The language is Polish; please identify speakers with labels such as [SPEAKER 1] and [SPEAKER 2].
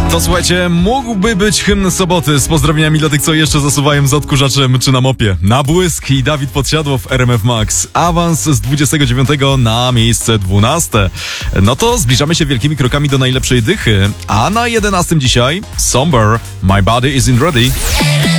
[SPEAKER 1] To słuchajcie, mógłby być hymn soboty z pozdrowieniami dla tych, co jeszcze zasuwają z odkurzaczem czy na mopie. Na błysk i Dawid Podsiadło w RMF Max. Awans z 29 na miejsce 12. No to zbliżamy się wielkimi krokami do najlepszej dychy. A na 11 dzisiaj Somber, My Body Isn't Ready.